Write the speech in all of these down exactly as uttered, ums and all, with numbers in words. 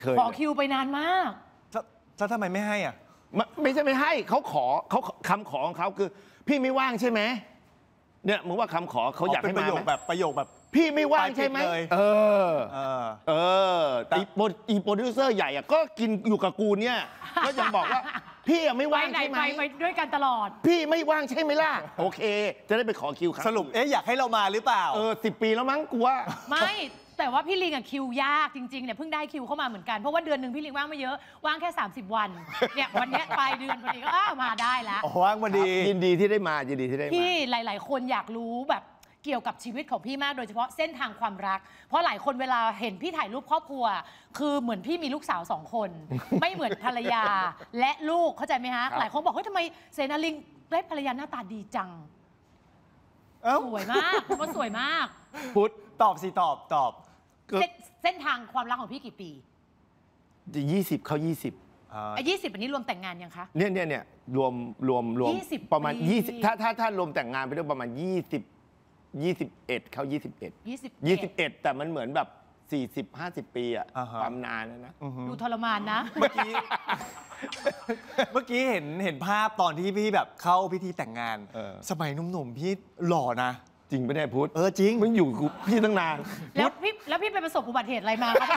ขอคิวไปนานมากแล้วทำไมไม่ให้อ่ะไม่ใช่ไม่ให้เขาขอเขาคำขอของเขาคือพี่ไม่ว่างใช่ไหมเนี่ยมึงว่าคำขอเขาอยากให้มาประโยคแบบประโยคแบบพี่ไม่ว่างใช่ไหมเออเออเอออีโปรดิวเซอร์ใหญ่อะก็กินอยู่กับกูเนี่ยก็ยังบอกว่าพี่ไม่ว่างใช่ไหมไปด้วยกันตลอดพี่ไม่ว่างใช่ไหมล่ะโอเคจะได้ไปขอคิวสรุปเอ๊ะอยากให้เรามาหรือเปล่าเออสิบปีแล้วมั้งกูว่าไม่แต่ว่าพี่ลิงอะคิวยากจริงๆเนี่ยเพิ่งได้คิวเข้ามาเหมือนกันเพราะว่าเดือนหนึ่งพี่ลิงว่างไม่เยอะว่างแค่สามสิบวันเนี่ยวันนี้ปลายเดือนพอดีก็อ้ามาได้แล้วว่างพอดียินดีที่ได้มายินดีที่ได้มาพี่หลายๆคนอยากรู้แบบเกี่ยวกับชีวิตของพี่มากโดยเฉพาะเส้นทางความรักเพราะหลายคนเวลาเห็นพี่ถ่ายรูปครอบครัวคือเหมือนพี่มีลูกสาวสองคนไม่เหมือนภรรยาและลูกเข้าใจไหมฮะหลายคนบอกเฮ้ยทำไมเสนาลิงได้ภรรยาหน้าตาดีจังสวยมากเพราะสวยมากพุทธตอบสิตอบตอบเส้นทางความรักของพี่กี่ปีจะยี่สิบเขายี่สิบไอ้ยี่สิบอันนี้รวมแต่งงานยังคะเนี่ยเนี่ยเนี่ยรวมรวมรวมประมาณยี่สิบถ้าถ้าถ้ารวมแต่งงานไปด้วยประมาณยี่สิบยี่สิบเอ็ดเขายี่สิบเอ็ดยี่สิบยี่สิบเอ็ดแต่มันเหมือนแบบสี่สิบห้าสิบปีอะความนานนะดูทรมานนะเมื่อกี้เมื่อกี้เห็นเห็นภาพตอนที่พี่แบบเข้าพิธีแต่งงานสมัยหนุ่มๆพี่หล่อนะจริงไม่ได้พุทธเออจริงมึงอยู่กับพี่ตั้งนานแล้วพี่แล้วพี่ไปประสบอุบัติเหตุอะไรมาครับ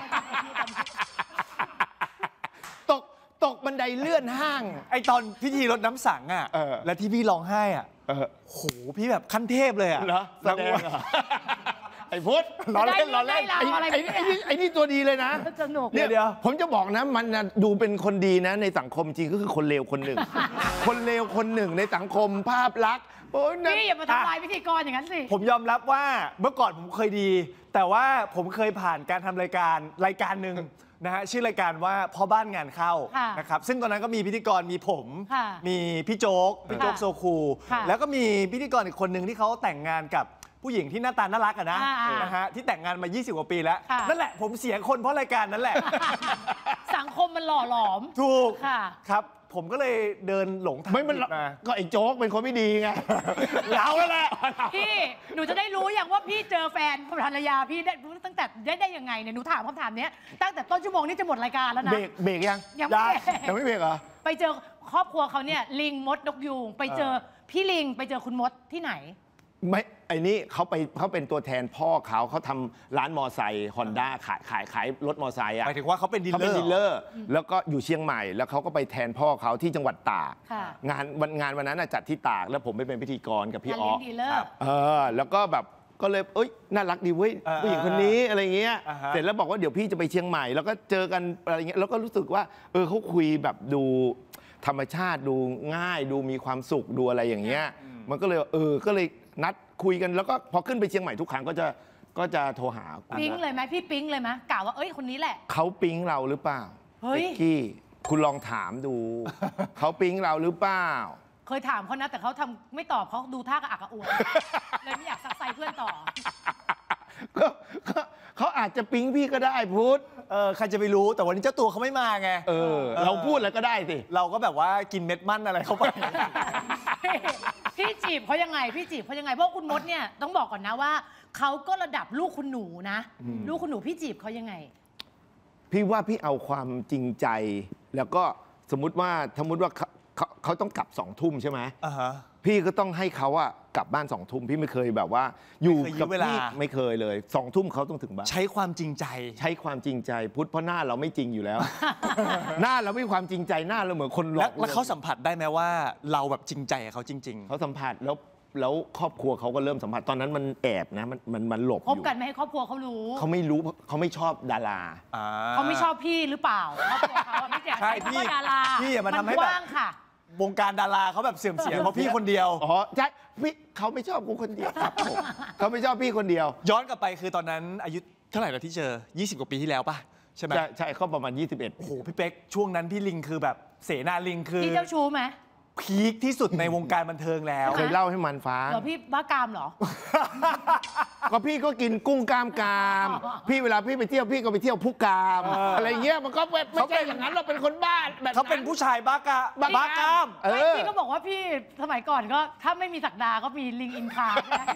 ตกตกบันไดเลื่อนห้างไอตอนพิธีรดน้ำสังอ่ะแล้วที่พี่ร้องไห้อ่ะโหพี่แบบขั้นเทพเลยอ่ะเหรอแสดงไอ้พุทธล้อเล่นล้อเล่นไอ้นี่ไอ้นี่ตัวดีเลยนะสนุกเดี๋ยวผมจะบอกนะมันดูเป็นคนดีนะในสังคมจริงก็คือคนเลวคนหนึ่งคนเลวคนหนึ่งในสังคมภาพลักษณ์พี่อย่ามาทำลายพิธีกรอย่างนั้นสิผมยอมรับว่าเมื่อก่อนผมเคยดีแต่ว่าผมเคยผ่านการทำรายการรายการหนึ่งนะฮะชื่อรายการว่าพ่อบ้านงานเข้านะครับซึ่งตอนนั้นก็มีพิธีกรมีผมมีพี่โจ๊กพี่โจ๊กโซคูแล้วก็มีพิธีกรอีกคนหนึ่งที่เขาแต่งงานกับผู้หญิงที่หน้าตาน่ารักอะนะนะฮะที่แต่งงานมายี่สิบกว่าปีแล้วนั่นแหละผมเสียคนเพราะรายการนั้นแหละสังคมมันหล่อหลอมถูกครับผมก็เลยเดินหลงทางไม่มันก็ไอ้โจ๊กเป็นคนไม่ดีไงเราแล้วแหละพี่หนูจะได้รู้อย่างว่าพี่เจอแฟนภรรยาพี่ได้รู้ตั้งแต่ได้ได้ยังไงเนี่ยหนูถามคำถามนี้ตั้งแต่ต้นชั่วโมงนี้จะหมดรายการแล้วนะเบรกเบรกยังยังไม่ยังไม่เบรกเหรอไปเจอครอบครัวเขาเนี่ยลิงมดนกยูงไปเจอพี่ลิงไปเจอคุณมดที่ไหนไม่ไอ้นี่เขาไปเขาเป็นตัวแทนพ่อเขาเขาทำร้านมอไซค์ฮอนด้าขายขายขายรถมอไซค์อ่ะหมายถึงว่าเขาเป็นดีลเลอร์เขาเป็นดีลเลอร์แล้วก็อยู่เชียงใหม่แล้วเขาก็ไปแทนพ่อเขาที่จังหวัดตากงานวันงานวันนั้นจัดที่ตากแล้วผมไปเป็นพิธีกรกับพี่อ๋อเออแล้วก็แบบก็เลยเอ้ยน่ารักดีเว้ยผู้หญิงคนนี้อะไรเงี้ยเสร็จแล้วบอกว่าเดี๋ยวพี่จะไปเชียงใหม่แล้วก็เจอกันอะไรเงี้ยแล้วก็รู้สึกว่าเออเขาคุยแบบดูธรรมชาติดูง่ายดูมีความสุขดูอะไรอย่างเงี้ยมันก็เลยเออก็เลยนัดคุยกันแล้วก็พอขึ้นไปเชียงใหม่ทุกครั้งก็จะก็จะโทรหาปิ๊งเลยไหมพี่ปิ๊งเลยไหมกล่าวว่าเอ้ยคนนี้แหละเขาปิ๊งเราหรือเปล่าเฮ้ยกี้คุณลองถามดูเขาปิ๊งเราหรือเปล่าเคยถามเขานะแต่เขาทำไม่ตอบเขาดูท่ากระอักกระอ่วนเลยไม่อยากซักไซเพื่อนต่อก็เขาอาจจะปิ๊งพี่ก็ได้พุทธเออใครจะไปรู้แต่วันนี้เจ้าตัวเขาไม่มาไงเออเราพูดอะไรก็ได้สิเราก็แบบว่ากินเม็ดมันอะไรเข้าไปพี่จีบเขายังไงพี่จีบเขายังไงเพราะคุณมดเนี่ยต้องบอกก่อนนะว่าเขาก็ระดับลูกคุณหนูนะลูกคุณหนูพี่จีบเขายังไงพี่ว่าพี่เอาความจริงใจแล้วก็สมมุติว่าสมมติว่าเขาเขาต้องกลับสองทุ่มใช่ไหมพี่ก็ต้องให้เขาอะกลับบ้านสองทุ่มพี่ไม่เคยแบบว่าอยู่กับพี่ไม่เคยเลยสองทุ่มเขาต้องถึงบ้านใช้ความจริงใจใช้ความจริงใจพุทธเพราะหน้าเราไม่จริงอยู่แล้ว หน้าเราไม่มีความจริงใจหน้าเราเหมือนคนหลอกแล้วเขาสัมผัสได้ไหมว่าเราแบบจริงใจกับเขาจริงๆเขาสัมผัสแล้วแล้วครอบครัวเขาก็เริ่มสัมผัสตอนนั้นมันแอบนะมันมันมันหลบอยู่คบกันไม่ให้ครอบครัวเขารู้เขาไม่รู้เขาไม่ชอบดาราเขาไม่ชอบพี่หรือเปล่าครอบครัวเขาไม่อยากให้พี่ดาราพี่อย่ามาทำให้แบบวงการดาราเขาแบบเสื่อมเสียเพราะพี่คนเดียวอ๋อใช่พี่เขาไม่ชอบกูคนเดียวครับผมเขาไม่ชอบพี่คนเดียวย้อนกลับไปคือตอนนั้นอายุเท่าไหร่เราที่เจอยี่สิบกว่าปีที่แล้วป่ะใช่ไหมใช่ใช่เขาประมาณยี่สิบเอ็ดโอ้โหพี่เป๊กช่วงนั้นพี่ลิงคือแบบเสนาลิงคือพี่เจ้าชู้ไหมพีคที่สุดในวงการบันเทิงแล้วเคยเล่าให้มันฟังเหรอพี่บ้ากามเหรอก็พี่ก็กินกุ้งกามกามพี่เวลาพี่ไปเที่ยวพี่ก็ไปเที่ยวผู้กามอะไรเงี้ยมันก็ไม่ใช่อย่างนั้นเราเป็นคนบ้าแบบเขาเป็นผู้ชายบ้ากาบ้ากามพี่ก็บอกว่าพี่สมัยก่อนก็ถ้าไม่มีศักดาก็มีลิงอินคาใช่ไหม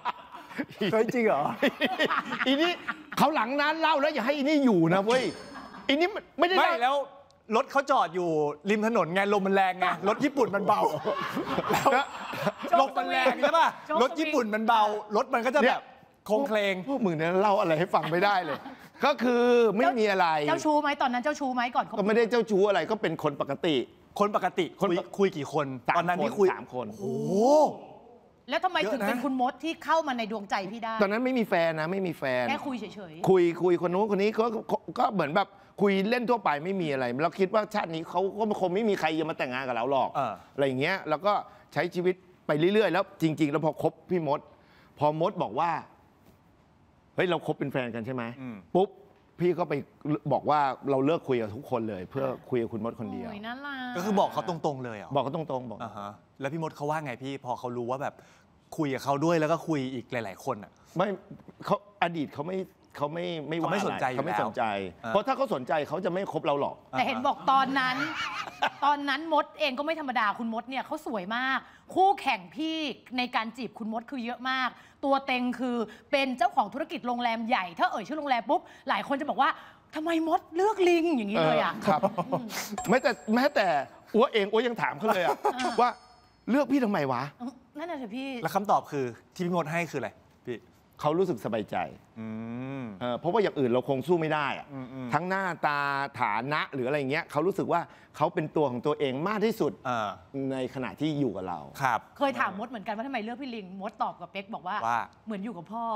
จริงเหรออีนี่เขาหลังนั้นเล่าแล้วอย่าให้อีนี่อยู่นะเว้ยอันนี้ไม่ได้ไม่แล้วรถเขาจอดอยู่ริมถนนไงลมมันแรงไงรถญี่ปุ่นมันเบาแล้วลมมันแรงใช่ป่ะรถญี่ปุ่นมันเบารถมันก็จะแบบโคงเคลงพวกมึงเนี่ยเล่าอะไรให้ฟังไม่ได้เลย ก็คือไม่มีอะไรเจ้าชู้ไหมตอนนั้นเจ้าชู้ไหมก่อนก็ไม่ได้เจ้าชู้อะไรก็เป็นคนปกติคนปกติคุยคุยกี่คนตอนนั้นที่คุยสามคนโอ้แล้วทำไมถึงเป็นคุณมดที่เข้ามาในดวงใจพี่ได้ตอนนั้นไม่มีแฟนนะไม่มีแฟนแค่คุยเฉยๆคุยคุยคนนู้นคนนี้ก็ก็เหมือนแบบคุยเล่นทั่วไปไม่มีอะไรเราคิดว่าชาตินี้เขาก็คงไม่มีใครจะมาแต่งงานกับเราหรอกอะไรอย่างเงี้ยแล้วก็ใช้ชีวิตไปเรื่อยๆแล้วจริงๆแล้วพอคบพี่มดพอมดบอกว่าเฮ้ยเราคบเป็นแฟนกันใช่ไหมปุ๊บพี่ก็ไปบอกว่าเราเลิกคุยกับทุกคนเลยเพื่อคุยกับคุณมดคนเดียวก็คือบอกเขาตรงๆเลยเหรอบอกเขาตรงๆบอกอ่าฮะแล้วพี่มดเขาว่าไงพี่พอเขารู้ว่าแบบคุยกับเขาด้วยแล้วก็คุยอีกหลายๆคนอ่ะไม่เขาอดีตเขาไม่เขาไม่ไม่ว่าไม่สนใจเขาไม่สนใจเพราะถ้าเขาสนใจเขาจะไม่คบเราหรอกแต่เห็นบอกตอนนั้นตอนนั้นมดเองก็ไม่ธรรมดาคุณมดเนี่ยเขาสวยมากคู่แข่งพี่ในการจีบคุณมดคือเยอะมากตัวเต็งคือเป็นเจ้าของธุรกิจโรงแรมใหญ่ถ้าเอ่ยชื่อโรงแรมปุ๊บหลายคนจะบอกว่าทำไมมดเลือกลิงอย่างนี้เลยอ่ะครับแม้แต่แม้แต่อ้วเองอ้วยังถามเขาเลยอ่ะว่าเลือกพี่ทำไมวะนั่นน่ะสิพี่แล้วคำตอบคือที่พี่มดให้คืออะไรพี่เขารู้สึกสบายใจเพราะว่าอย่างอื่นเราคงสู้ไม่ได้อะทั้งหน้าตาฐานะหรืออะไรเงี้ยเขารู้สึกว่าเขาเป็นตัวของตัวเองมากที่สุดในขณะที่อยู่กับเราครับเคยถามมดเหมือนกันว่าทำไมเลือกพี่ลิงมดตอบกับเป๊กบอกว่าเหมือนอยู่กับพ่อ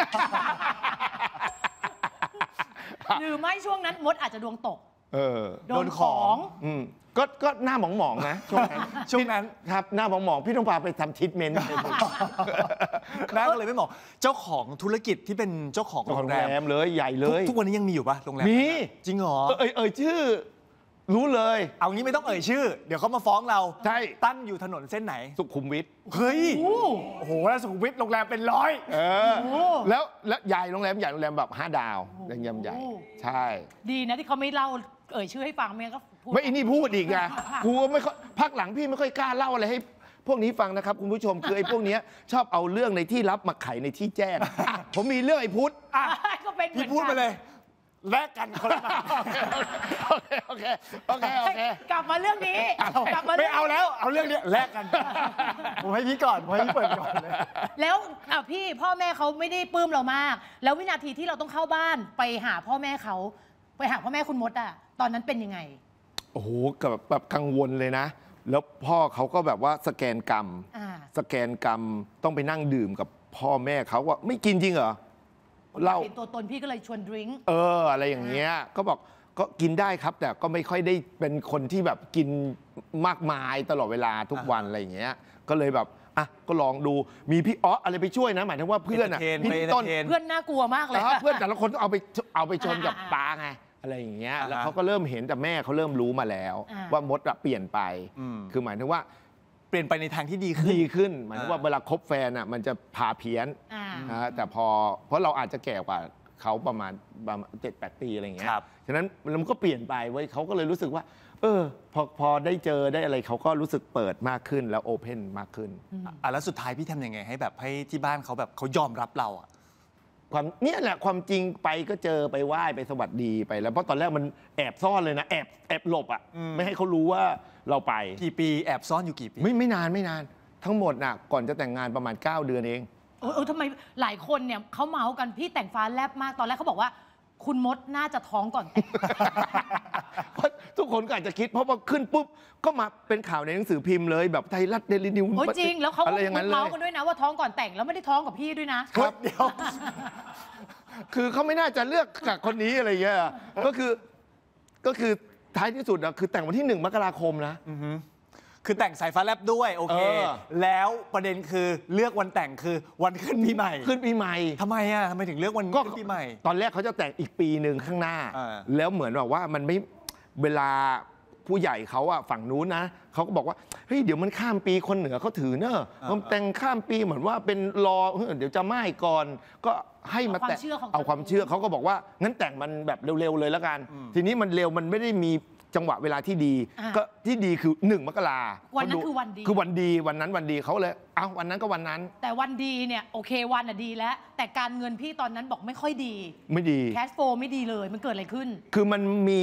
หรือไม่ช่วงนั้นมดอาจจะดวงตกโดนของก็ก็หน้าหมองๆนะช่วงนั้นช่วงนั้นครับหน้าหมองๆพี่ต้องพาไปทำทรีทเมนต์หน้าก็เลยไม่หมองเจ้าของธุรกิจที่เป็นเจ้าของโรงแรมเลยใหญ่เลยทุกวันนี้ยังมีอยู่ปะโรงแรมมีจริงเหรอเอ่ยเอ่ยชื่อรู้เลยเอางี้ไม่ต้องเอ่ยชื่อเดี๋ยวเขามาฟ้องเราใช่ตั้งอยู่ถนนเส้นไหนสุขุมวิทเฮ้ยโอ้โหแล้วสุขุมวิทโรงแรมเป็นร้อยเออแล้วแล้วใหญ่โรงแรมใหญ่โรงแรมแบบห้าดาวโรงแรมใหญ่ใช่ดีนะที่เขาไม่เล่าเอ่ยชื่อให้ฟังเมียก็ไม่อินี่พูดอีกไงกูไม่ค่อยพักหลังพี่ไม่ค่อยกล้าเล่าอะไรให้พวกนี้ฟังนะครับคุณผู้ชมคือไอ้พวกนี้ชอบเอาเรื่องในที่ลับมาไขในที่แจ้งผมมีเรื่องไอ้พุทธพี่พูดมาเลยแลกกันคนละโอเคโอเคโอเคโอเคกลับมาเรื่องนี้กลับมาไม่เอาแล้วเอาเรื่องนี้แลกกันผมให้พี่ก่อนผมให้พี่เปิดก่อนเลยแล้วอ่ะพี่พ่อแม่เขาไม่ได้ปลื้มเรามากแล้ววินาทีที่เราต้องเข้าบ้านไปหาพ่อแม่เขาไปหาพ่อแม่คุณมดอ่ะตอนนั้นเป็นยังไงโอ้โหแบบแบบกังวลเลยนะแล้วพ่อเขาก็แบบว่าสแกนกรรมสแกนกรรมต้องไปนั่งดื่มกับพ่อแม่เขาว่าไม่กินจริงเหรอเล่าตัวตนพี่ก็เลยชวนดื่มเอออะไรอย่างเงี้ยก็บอกก็กินได้ครับแต่ก็ไม่ค่อยได้เป็นคนที่แบบกินมากมายตลอดเวลาทุกวันอะไรอย่างเงี้ยก็เลยแบบอ่ะก็ลองดูมีพี่อ๊ออะไรไปช่วยนะหมายถึงว่าเพื่อนอ่ะพี่ต้นเพื่อนน่ากลัวมากเลยเพื่อนแต่ละคนต้องเอาไปเอาไปชนกับปลาไงอะไรอย่างเงี้ยแล้วเขาก็เริ่มเห็นแต่แม่เขาเริ่มรู้มาแล้วว่ามดเปลี่ยนไปคือหมายถึงว่าเปลี่ยนไปในทางที่ดีขึ้นดีขึ้นหมายถึงว่าเวลาคบแฟนอ่ะมันจะพาเพี้ยนนะแต่พอเพราะเราอาจจะแก่กว่าเขาประมาณประมาณเจ็ดแปดปีอะไรอย่างเงี้ยฉะนั้นมันก็เปลี่ยนไปเว้ยเขาก็เลยรู้สึกว่าเออพอพอได้เจอได้อะไรเขาก็รู้สึกเปิดมากขึ้นแล้วโอเพนมากขึ้นอ่ะแล้วสุดท้ายพี่ทำยังไงให้แบบให้ที่บ้านเขาแบบเขายอมรับเราอ่ะความเนี่ยแหละความจริงไปก็เจอไปไหว้ไปสวัสดีไปแล้วเพราะตอนแรกมันแอบซ่อนเลยนะแอบแอบหลบอ่ะไม่ให้เขารู้ว่าเราไปกี่ปีแอบซ่อนอยู่กี่ปีไม่ไม่นานไม่นานทั้งหมดน่ะก่อนจะแต่งงานประมาณเก้าเดือนเองเออทำไมหลายคนเนี่ยเขาเมาส์กันพี่แต่งฟ้าแลบมากตอนแรกเขาบอกว่าคุณมดน่าจะท้องก่อนแต่งเพราะทุกคนก็อาจจะคิดเพราะว่าขึ้นปุ๊บก็มาเป็นข่าวในหนังสือพิมพ์เลยแบบไทยรัฐเดลินิวส์จริงแล้วเขาเมาส์กันด้วยนะว่าท้องก่อนแต่งแล้วไม่ได้ท้องกับพี่ด้วยนะครับเดี๋ยวคือเขาไม่น่าจะเลือกกับคนนี้อะไรเงี้ยก็คือก็คือท้ายที่สุดอะคือแต่งวันที่หนึ่งมกราคมนะคือแต่งสายฟ้าแลบด้วยโอเคแล้วประเด็นคือเลือกวันแต่งคือวันขึ้นปีใหม่ขึ้นปีใหม่ทำไมอ่ะทำไมถึงเลือกวันขึ้นปีใหม่ตอนแรกเขาจะแต่งอีกปีหนึ่งข้างหน้าแล้วเหมือนแบบว่ามันไม่เวลาผู้ใหญ่เขาอะฝั่งนู้นนะเขาก็บอกว่าเฮ้ยเดี๋ยวมันข้ามปีคนเหนือเขาถือเนอะมันแต่งข้ามปีเหมือนว่าเป็นรอเดี๋ยวจะไหม้ก่อนก็ให้มาแต่งเอาความเชื่อเขาก็บอกว่างั้นแต่งมันแบบเร็วๆเลยแล้วกันทีนี้มันเร็วมันไม่ได้มีจังหวะเวลาที่ดีก็ที่ดีคือหนึ่งมกราวันนั้นคือวันดีคือวันดีวันนั้นวันดีเขาเลยเอ้าวันนั้นก็วันนั้นแต่วันดีเนี่ยโอเควันอะดีแล้วแต่การเงินพี่ตอนนั้นบอกไม่ค่อยดีไม่ดีแคชโฟไม่ดีเลยมันเกิดอะไรขึ้นคือมันมี